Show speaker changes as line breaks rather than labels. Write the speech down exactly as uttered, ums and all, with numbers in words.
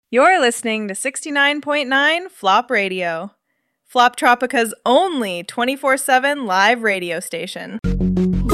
You're listening to sixty-nine point nine Flop Radio, Flop Tropica's only twenty-four seven live radio station.